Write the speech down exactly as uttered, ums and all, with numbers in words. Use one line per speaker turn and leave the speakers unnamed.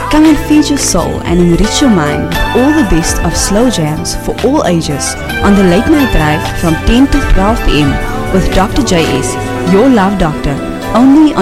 Come and feed your soul and enrich your mind with all the best of slow jams for all ages on the Late Night Drive from ten to twelve p m with Doctor J S, your love doctor, only on